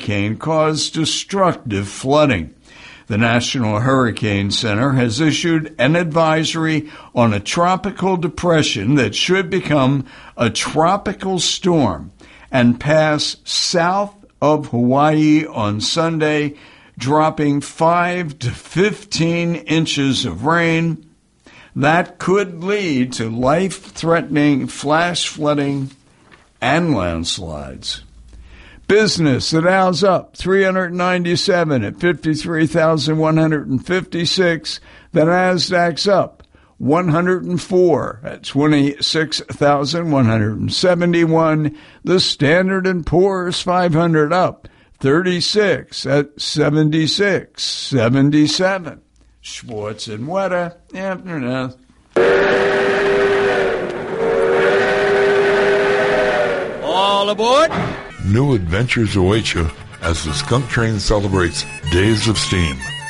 hurricane caused destructive flooding. The National Hurricane Center has issued an advisory on a tropical depression that should become a tropical storm and pass south of Hawaii on Sunday, dropping 5 to 15 inches of rain. That could lead to life-threatening flash flooding and landslides. Business, the Dow's up 397 at 53,156. The Nasdaq's up 104 at 26,171. The Standard & Poor's 500 up 36 at 76.77. Schwartz and Weta, afternoon. All aboard. New adventures await you as the Skunk Train celebrates Days of Steam.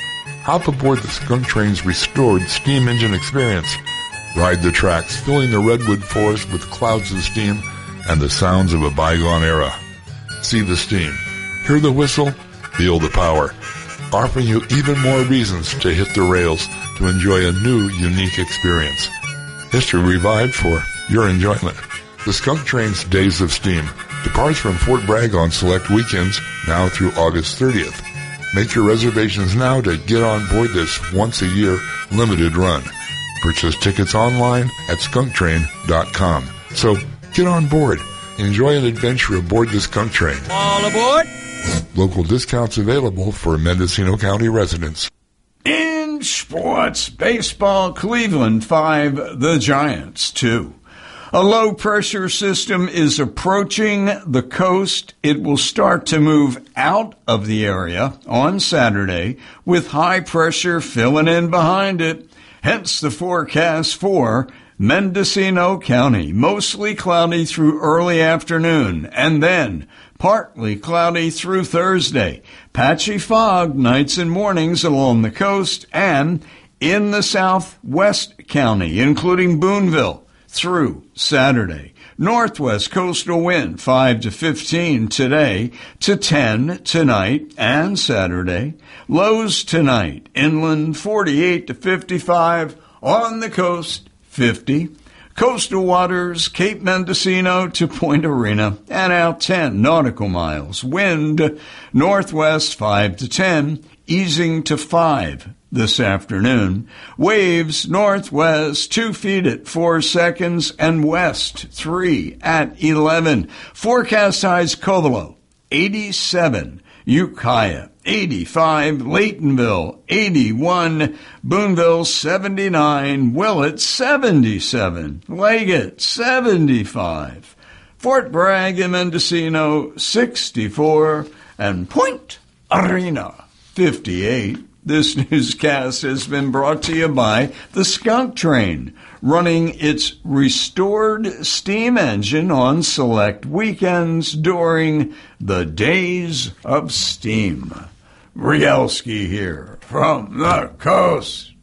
Hop aboard the Skunk Train's restored steam engine experience. Ride the tracks, filling the redwood forest with clouds of steam and the sounds of a bygone era. See the steam, hear the whistle, feel the power, offering you even more reasons to hit the rails to enjoy a new, unique experience. History revived for your enjoyment. The Skunk Train's Days of Steam departs from Fort Bragg on select weekends now through August 30th. Make your reservations now to get on board this once-a-year limited run. Purchase tickets online at skunktrain.com. So get on board. Enjoy an adventure aboard the Skunk Train. All aboard. Local discounts available for Mendocino County residents. In sports, baseball, Cleveland 5, the Giants 2. A low-pressure system is approaching the coast. It will start to move out of the area on Saturday, with high pressure filling in behind it. Hence the forecast for Mendocino County. Mostly cloudy through early afternoon, and then partly cloudy through Thursday. Patchy fog nights and mornings along the coast and in the southwest county, including Boonville, through Saturday. Northwest coastal wind 5 to 15 today to 10 tonight and Saturday. Lows tonight, inland 48 to 55, on the coast 50. Coastal waters, Cape Mendocino to Point Arena, and out 10 nautical miles. Wind northwest 5 to 10, easing to 5 this afternoon. Waves northwest 2 feet at 4 seconds and west 3 at 11. Forecast highs Covelo 87, Ukiah 85, Laytonville 81, Boonville 79, Willett 77, Leggett 75, Fort Bragg and Mendocino 64, and Point Arena 58. This newscast has been brought to you by the Skunk Train, running its restored steam engine on select weekends during the Days of Steam. Rielski here from the coast.